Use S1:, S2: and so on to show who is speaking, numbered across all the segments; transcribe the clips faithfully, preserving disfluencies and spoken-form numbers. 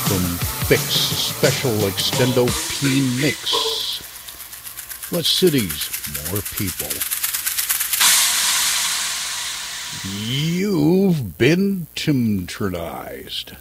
S1: from Fix Special Extendo P Mix. Less cities, more people. You've been Timtronized.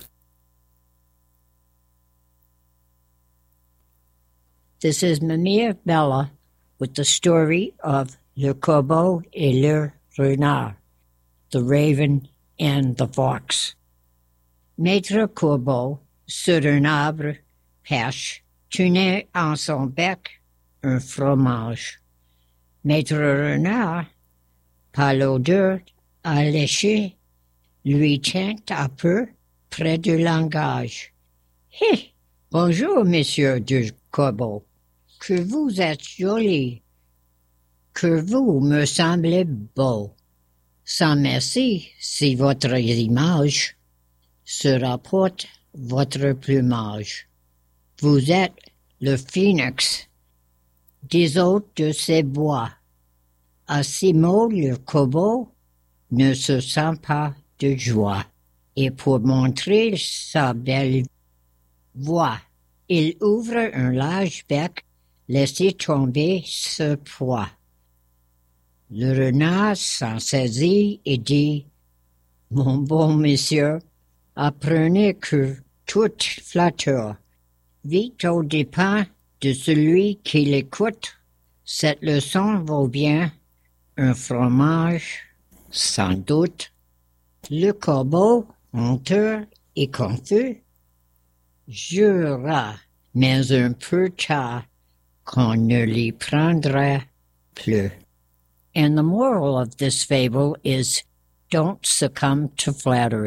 S2: This is Mimir Bella with the story of Le Corbeau et le Renard, the Raven and the Fox. Maître Corbeau, sur un arbre, perche, tenait en son bec un fromage. Maître Renard, par l'odeur alléchée, lui tient un peu près du langage. Hé, bonjour, monsieur de Corbeau. Que vous êtes joli, que vous me semblez beau. Sans merci si votre image se rapporte votre plumage. Vous êtes le phénix des hôtes de ces bois. À ces mots, le corbeau ne se sent pas de joie. Et pour montrer sa belle voix, il ouvre un large bec, laissez tomber ce poids. Le renard s'en saisit et dit, « Mon bon monsieur, apprenez que tout flatteur vite au dépens de celui qui l'écoute. Cette leçon vaut bien un fromage, sans doute. » Le corbeau, honteux et confus, jura, mais un peu tard, qu'on ne l'y prendra plus. And the moral of this fable is, don't succumb to flattery.